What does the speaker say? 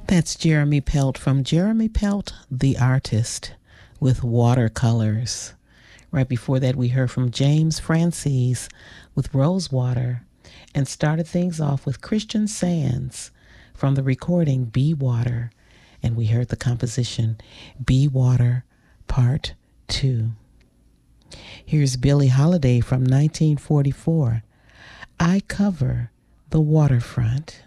That's Jeremy Pelt from Jeremy Pelt, the artist, with Watercolors. Right before that, we heard from James Francis with Rosewater and started things off with Christian Sands from the recording Be Water. And we heard the composition Be Water Part 2. Here's Billie Holiday from 1944. I cover the waterfront.